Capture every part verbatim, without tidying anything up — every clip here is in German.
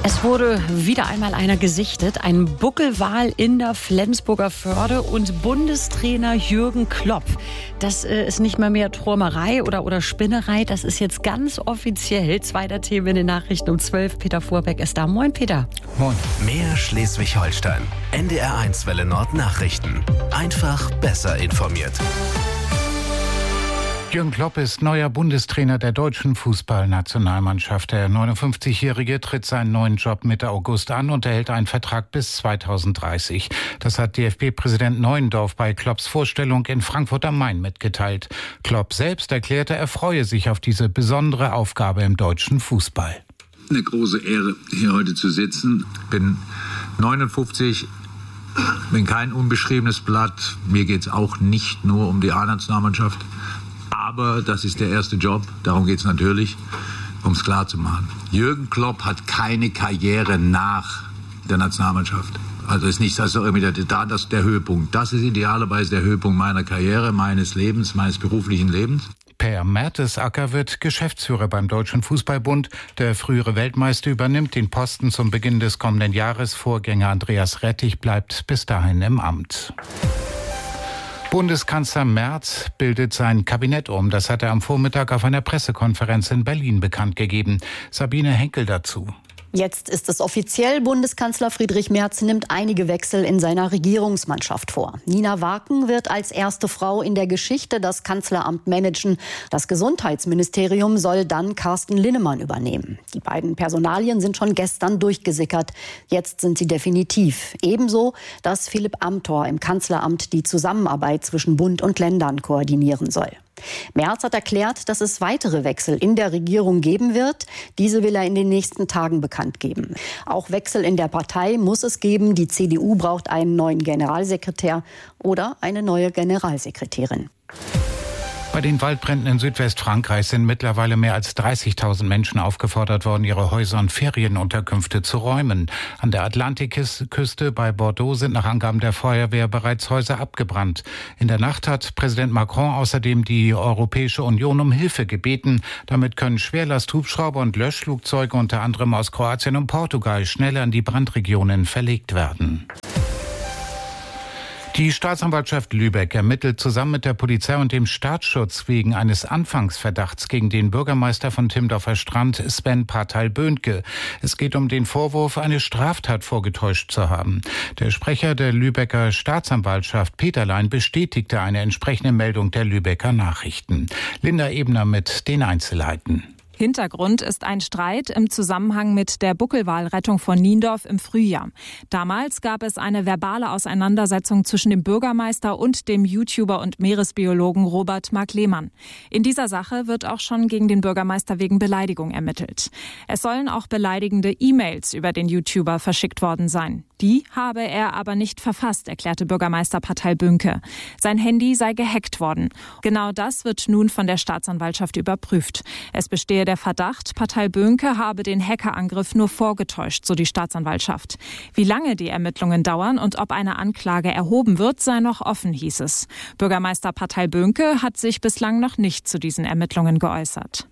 Es wurde wieder einmal einer gesichtet, ein Buckelwal in der Flensburger Förde und Bundestrainer Jürgen Klopp. Das äh, ist nicht mehr mehr Träumerei oder, oder Spinnerei, das ist jetzt ganz offiziell. Zweiter Thema in den Nachrichten um zwölf. Peter Vorbeck ist da. Moin, Peter. Moin. Mehr Schleswig-Holstein. N D R eins Welle Nord Nachrichten. Einfach besser informiert. Jürgen Klopp ist neuer Bundestrainer der deutschen Fußballnationalmannschaft. Der neunundfünfzigjährige tritt seinen neuen Job Mitte August an und erhält einen Vertrag bis zweitausenddreißig. Das hat D F B-Präsident Neuendorf bei Klopps Vorstellung in Frankfurt am Main mitgeteilt. Klopp selbst erklärte, er freue sich auf diese besondere Aufgabe im deutschen Fußball. Eine große Ehre, hier heute zu sitzen. Bin neunundfünfzig, bin kein unbeschriebenes Blatt. Mir geht es auch nicht nur um die A-Nationalmannschaft. Aber das ist der erste Job, darum geht es natürlich, um es klar zu machen. Jürgen Klopp hat keine Karriere nach der Nationalmannschaft. Also ist nicht also irgendwie der, da das der Höhepunkt. Das ist idealerweise der Höhepunkt meiner Karriere, meines Lebens, meines beruflichen Lebens. Per Mertesacker wird Geschäftsführer beim Deutschen Fußballbund. Der frühere Weltmeister übernimmt den Posten zum Beginn des kommenden Jahres. Vorgänger Andreas Rettich bleibt bis dahin im Amt. Bundeskanzler Merz bildet sein Kabinett um. Das hat er am Vormittag auf einer Pressekonferenz in Berlin bekannt gegeben. Sabine Henkel dazu. Jetzt ist es offiziell. Bundeskanzler Friedrich Merz nimmt einige Wechsel in seiner Regierungsmannschaft vor. Nina Waken wird als erste Frau in der Geschichte das Kanzleramt managen. Das Gesundheitsministerium soll dann Carsten Linnemann übernehmen. Die beiden Personalien sind schon gestern durchgesickert. Jetzt sind sie definitiv. Ebenso, dass Philipp Amthor im Kanzleramt die Zusammenarbeit zwischen Bund und Ländern koordinieren soll. Merz hat erklärt, dass es weitere Wechsel in der Regierung geben wird. Diese will er in den nächsten Tagen bekannt geben. Auch Wechsel in der Partei muss es geben. Die C D U braucht einen neuen Generalsekretär oder eine neue Generalsekretärin. Bei den Waldbränden in Südwestfrankreich sind mittlerweile mehr als dreißigtausend Menschen aufgefordert worden, ihre Häuser und Ferienunterkünfte zu räumen. An der Atlantikküste bei Bordeaux sind nach Angaben der Feuerwehr bereits Häuser abgebrannt. In der Nacht hat Präsident Macron außerdem die Europäische Union um Hilfe gebeten. Damit können Schwerlasthubschrauber und Löschflugzeuge unter anderem aus Kroatien und Portugal schneller in die Brandregionen verlegt werden. Die Staatsanwaltschaft Lübeck ermittelt zusammen mit der Polizei und dem Staatsschutz wegen eines Anfangsverdachts gegen den Bürgermeister von Timdorfer Strand, Sven Parteil-Böhnke. Es geht um den Vorwurf, eine Straftat vorgetäuscht zu haben. Der Sprecher der Lübecker Staatsanwaltschaft, Peterlein, bestätigte eine entsprechende Meldung der Lübecker Nachrichten. Linda Ebner mit den Einzelheiten. Hintergrund ist ein Streit im Zusammenhang mit der Buckelwalrettung von Niendorf im Frühjahr. Damals gab es eine verbale Auseinandersetzung zwischen dem Bürgermeister und dem YouTuber und Meeresbiologen Robert Mark Lehmann. In dieser Sache wird auch schon gegen den Bürgermeister wegen Beleidigung ermittelt. Es sollen auch beleidigende E-Mails über den YouTuber verschickt worden sein. Die habe er aber nicht verfasst, erklärte Bürgermeister Parteil-Böhnke. Sein Handy sei gehackt worden. Genau das wird nun von der Staatsanwaltschaft überprüft. Es bestehe der Verdacht, Parteil-Böhnke habe den Hackerangriff nur vorgetäuscht, so die Staatsanwaltschaft. Wie lange die Ermittlungen dauern und ob eine Anklage erhoben wird, sei noch offen, hieß es. Bürgermeister Parteil-Böhnke hat sich bislang noch nicht zu diesen Ermittlungen geäußert.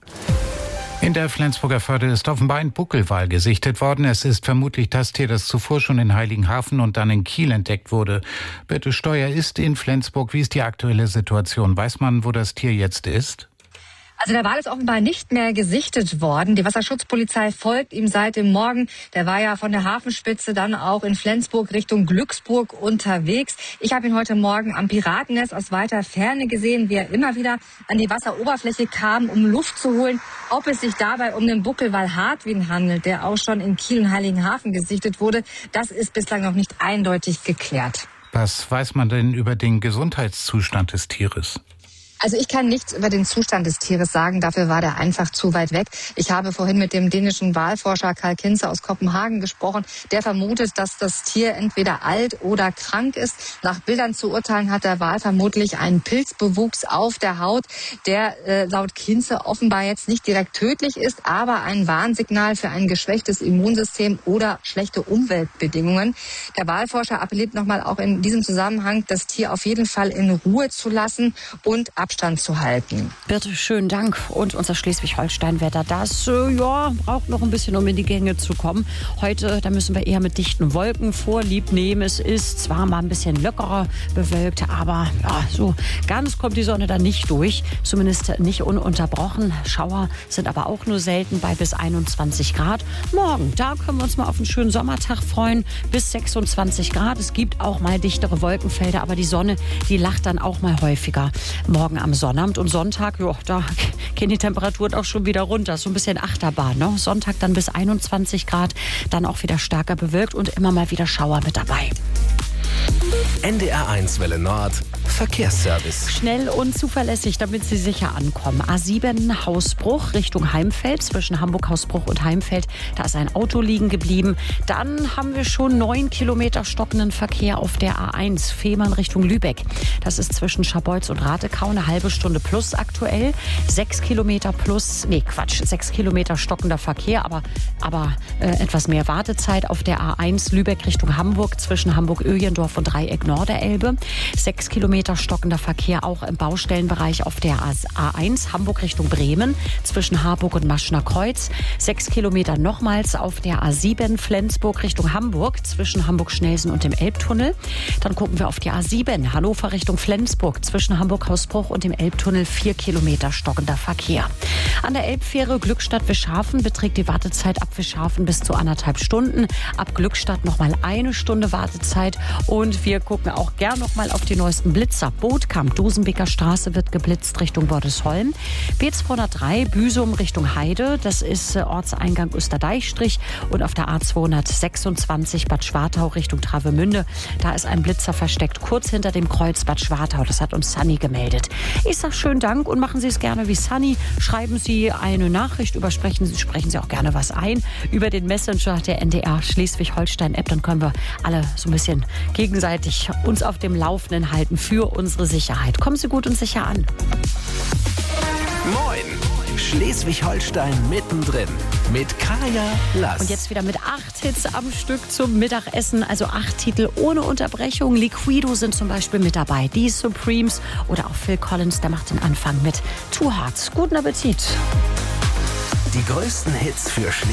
In der Flensburger Förde ist offenbar ein Buckelwal gesichtet worden. Es ist vermutlich das Tier, das zuvor schon in Heiligenhafen und dann in Kiel entdeckt wurde. Birte Steuer ist in Flensburg. Wie ist die aktuelle Situation? Weiß man, wo das Tier jetzt ist? Also der Wal ist offenbar nicht mehr gesichtet worden. Die Wasserschutzpolizei folgt ihm seit dem Morgen. Der war ja von der Hafenspitze dann auch in Flensburg Richtung Glücksburg unterwegs. Ich habe ihn heute Morgen am Piratennest aus weiter Ferne gesehen, wie er immer wieder an die Wasseroberfläche kam, um Luft zu holen. Ob es sich dabei um den Buckelwal Hartwin handelt, der auch schon in Kiel und Heiligenhafen gesichtet wurde, das ist bislang noch nicht eindeutig geklärt. Was weiß man denn über den Gesundheitszustand des Tieres? Also ich kann nichts über den Zustand des Tieres sagen, dafür war der einfach zu weit weg. Ich habe vorhin mit dem dänischen Walforscher Karl Kinze aus Kopenhagen gesprochen. Der vermutet, dass das Tier entweder alt oder krank ist. Nach Bildern zu urteilen hat der Wal vermutlich einen Pilzbewuchs auf der Haut, der äh, laut Kinze offenbar jetzt nicht direkt tödlich ist, aber ein Warnsignal für ein geschwächtes Immunsystem oder schlechte Umweltbedingungen. Der Walforscher appelliert nochmal auch in diesem Zusammenhang, das Tier auf jeden Fall in Ruhe zu lassen und ab Abstand zu halten. Birte, schönen Dank. Und unser Schleswig-Holstein-Wetter, das äh, ja, braucht noch ein bisschen, um in die Gänge zu kommen. Heute, da müssen wir eher mit dichten Wolken vorlieb nehmen. Es ist zwar mal ein bisschen lockerer bewölkt, aber ja, so ganz kommt die Sonne da nicht durch. Zumindest nicht ununterbrochen. Schauer sind aber auch nur selten bei bis einundzwanzig Grad. Morgen, da können wir uns mal auf einen schönen Sommertag freuen. Bis sechsundzwanzig Grad. Es gibt auch mal dichtere Wolkenfelder, aber die Sonne, die lacht dann auch mal häufiger. Morgen am Sonnabend und Sonntag, jo, da gehen die Temperaturen auch schon wieder runter. So ein bisschen Achterbahn. Ne? Sonntag dann bis einundzwanzig Grad, dann auch wieder stärker bewölkt und immer mal wieder Schauer mit dabei. N D R eins Welle Nord Verkehrsservice. Schnell und zuverlässig, damit Sie sicher ankommen. A sieben Hausbruch Richtung Heimfeld, zwischen Hamburg-Hausbruch und Heimfeld. Da ist ein Auto liegen geblieben. Dann haben wir schon neun Kilometer stockenden Verkehr auf der A eins, Fehmarn Richtung Lübeck. Das ist zwischen Scharbeutz und Ratekau eine halbe Stunde plus aktuell. Sechs Kilometer plus, nee Quatsch, sechs Kilometer stockender Verkehr, aber, aber äh, etwas mehr Wartezeit auf der A eins Lübeck Richtung Hamburg, zwischen Hamburg-Öjendorf und Dreieck Norderelbe. Sechs Kilometer stockender Verkehr auch im Baustellenbereich auf der A eins Hamburg Richtung Bremen zwischen Harburg und Maschner Kreuz. Sechs Kilometer nochmals auf der A sieben Flensburg Richtung Hamburg zwischen Hamburg-Schnelsen und dem Elbtunnel. Dann gucken wir auf die A sieben Hannover Richtung Flensburg zwischen Hamburg-Hausbruch und dem Elbtunnel. Vier Kilometer stockender Verkehr. An der Elbfähre Glückstadt-Wischhafen beträgt die Wartezeit ab Wischhafen bis zu anderthalb Stunden. Ab Glückstadt nochmal eine Stunde Wartezeit. Und wir gucken auch gern nochmal auf die neuesten Blitzer. Bootkamp, Dosenbeker Straße wird geblitzt Richtung Bordesholm. B zweihundertdrei, Büsum Richtung Heide. Das ist äh, Ortseingang Österdeichstrich. Und auf der A zweihundertsechsundzwanzig Bad Schwartau Richtung Travemünde. Da ist ein Blitzer versteckt, kurz hinter dem Kreuz Bad Schwartau. Das hat uns Sunny gemeldet. Ich sage schönen Dank und machen Sie es gerne wie Sunny. Schreiben Sie eine Nachricht, übersprechen Sie, sprechen Sie auch gerne was ein über den Messenger der N D R Schleswig-Holstein-App. Dann können wir alle so ein bisschen gegenseitig uns auf dem Laufenden halten für unsere Sicherheit. Kommen Sie gut und sicher an. Moin! Schleswig-Holstein mittendrin mit Kaya Lass. Und jetzt wieder mit acht Hits am Stück zum Mittagessen. Also acht Titel ohne Unterbrechung. Liquido sind zum Beispiel mit dabei. Die Supremes oder auch Phil Collins, der macht den Anfang mit Two Hearts. Guten Appetit. Die größten Hits für Schleswig